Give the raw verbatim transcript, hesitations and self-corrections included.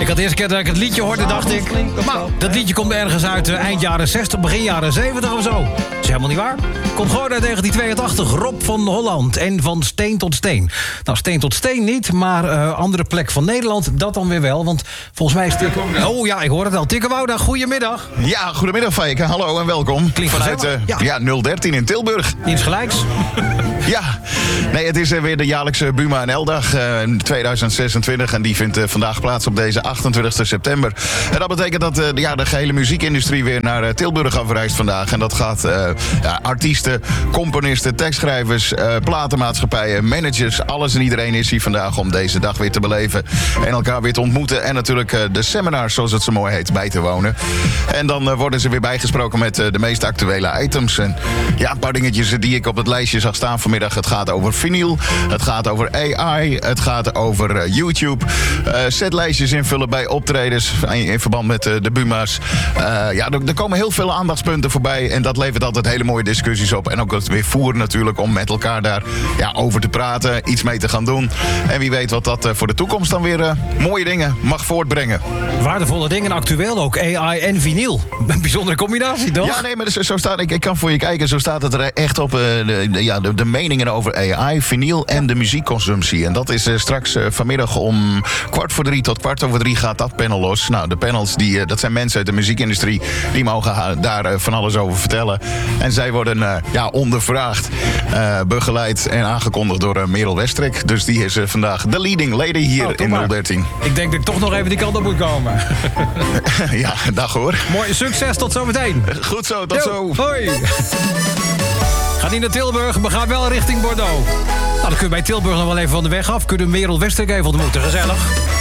Ik had de eerste keer dat ik het liedje hoorde, dacht ik... Nou, dat liedje komt ergens uit uh, eind jaren zestig, begin jaren zeventig of zo. Dat is helemaal niet waar. Komt gewoon uit negentien tweeëntachtig. Rob van Holland en van Steen tot Steen. Nou, Steen tot Steen niet, maar uh, andere plek van Nederland, dat dan weer wel. Want volgens mij is Tikke... Oh ja, ik hoor het al. Tikke Wouda, goedemiddag. Ja, goedemiddag Fijke. Hallo en welkom. Klinkt vanuit uh, ja. Ja, nul dertien in Tilburg. Niets gelijks. Ja, nee, het is uh, weer de jaarlijkse Buma N L-dag uh, tweeduizend zesentwintig. En die vindt uh, vandaag plaats op deze achtentwintigste september. En dat betekent dat uh, ja, de gehele muziekindustrie weer naar uh, Tilburg afreist vandaag. En dat gaat uh, ja, artiesten, componisten, tekstschrijvers, uh, platenmaatschappijen, managers. Alles en iedereen is hier vandaag om deze dag weer te beleven. En elkaar weer te ontmoeten. En natuurlijk uh, de seminars, zoals het zo mooi heet, bij te wonen. En dan uh, worden ze weer bijgesproken met uh, de meest actuele items. En ja, een paar dingetjes die ik op het lijstje zag staan vanmiddag. Het gaat over vinyl, het gaat over A I, het gaat over uh, YouTube. Uh, setlijstjes invullen bij optredens in, in verband met uh, de Buma's. Uh, ja, er, er komen heel veel aandachtspunten voorbij. En dat levert altijd hele mooie discussies op. En ook het weer voeren natuurlijk om met elkaar daar ja, over te praten. Iets mee te gaan doen. En wie weet wat dat uh, voor de toekomst dan weer uh, mooie dingen mag voortbrengen. Waardevolle dingen, actueel ook. A I en vinyl. Een bijzondere combinatie, toch? Ja, nee, maar zo, zo staat, ik, ik kan voor je kijken. Zo staat het er echt op uh, de, de, ja, de, de meningen over A I, vinyl en de muziekconsumptie. En dat is uh, straks uh, vanmiddag om kwart voor drie tot kwart over drie gaat dat panel los. Nou, de panels, die, uh, dat zijn mensen uit de muziekindustrie. Die mogen uh, daar uh, van alles over vertellen. En zij worden uh, ja, ondervraagd, uh, begeleid en aangekondigd door uh, Merel Westrik. Dus die is uh, vandaag de leading lady hier oh, in nul dertien. Ik denk dat ik toch nog even die kant op moet komen. Ja, dag hoor. Mooi, succes, tot zometeen. Goed zo, tot Yo, zo. Hoi. Gaat niet naar Tilburg, maar gaat wel richting Bordeaux. Nou, dan kun je bij Tilburg nog wel even van de weg af. Kunnen Merel Westrik even ontmoeten, gezellig.